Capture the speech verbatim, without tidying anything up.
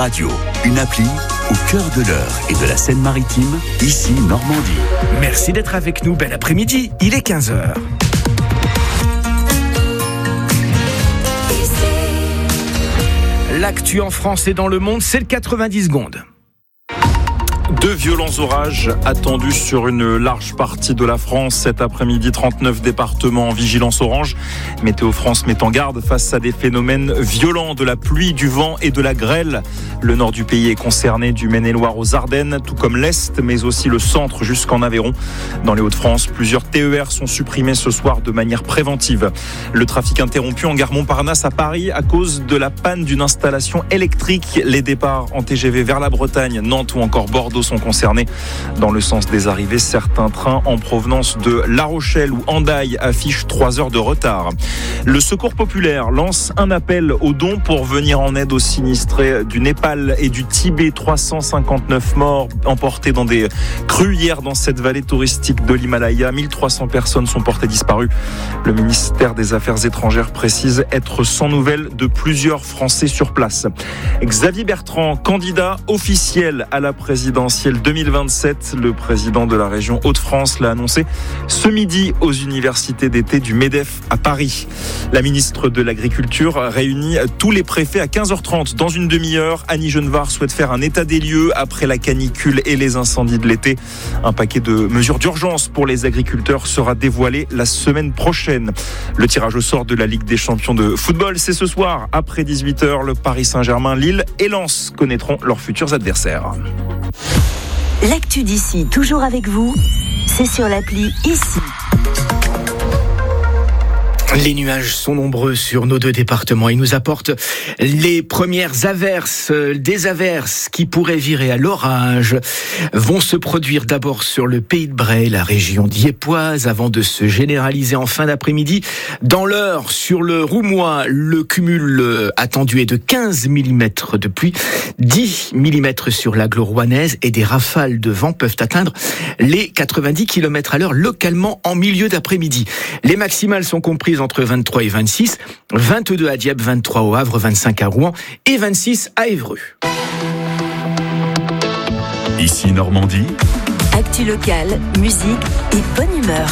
Radio, une appli au cœur de l'Eure et de la Seine-Maritime, ici Normandie. Merci d'être avec nous, bel après-midi, il est quinze heures. L'actu en France et dans le monde, c'est le quatre-vingt-dix secondes. De violents orages attendus sur une large partie de la France cet après-midi. trente-neuf départements en vigilance orange. Météo France met en garde face à des phénomènes violents de la pluie, du vent et de la grêle. Le nord du pays est concerné, du Maine-et-Loire aux Ardennes, tout comme l'Est, mais aussi le centre jusqu'en Aveyron. Dans les Hauts-de-France, plusieurs T E R sont supprimés ce soir de manière préventive. Le trafic interrompu en gare Montparnasse à Paris à cause de la panne d'une installation électrique. Les départs en T G V vers la Bretagne, Nantes ou encore Bordeaux sont concernés. Dans le sens des arrivées, certains trains en provenance de La Rochelle ou Hendaye affichent trois heures de retard. Le Secours populaire lance un appel aux dons pour venir en aide aux sinistrés du Népal et du Tibet. trois cent cinquante-neuf morts emportés dans des crues hier dans cette vallée touristique de l'Himalaya. mille trois cents personnes sont portées disparues. Le ministère des Affaires étrangères précise être sans nouvelles de plusieurs Français sur place. Xavier Bertrand, candidat officiel à la présidentielle deux mille vingt-sept, le président de la région Hauts-de-France l'a annoncé ce midi aux universités d'été du MEDEF à Paris. La ministre de l'Agriculture réunit tous les préfets à quinze heures trente. Dans une demi-heure, Annie Genevard souhaite faire un état des lieux après la canicule et les incendies de l'été. Un paquet de mesures d'urgence pour les agriculteurs sera dévoilé la semaine prochaine. Le tirage au sort de la Ligue des champions de football, c'est ce soir. Après dix-huit heures, le Paris Saint-Germain, Lille et Lens connaîtront leurs futurs adversaires. L'actu d'ici, toujours avec vous, c'est sur l'appli Ici. Les nuages sont nombreux sur nos deux départements. Ils nous apportent les premières averses. Des averses qui pourraient virer à l'orage vont se produire d'abord sur le Pays de Bray, la région dieuppoise, avant de se généraliser en fin d'après-midi. Dans l'Eure, sur le Roumois, le cumul attendu est de quinze millimètres de pluie, dix millimètres sur l'Aglo rouennaise et des rafales de vent peuvent atteindre les quatre-vingt-dix kilomètres à l'heure localement en milieu d'après-midi. Les maximales sont comprises entre vingt-trois et vingt-six, vingt-deux à Dieppe, vingt-trois au Havre, vingt-cinq à Rouen et vingt-six à Évreux. Ici Normandie. Actu locale, musique et bonne humeur.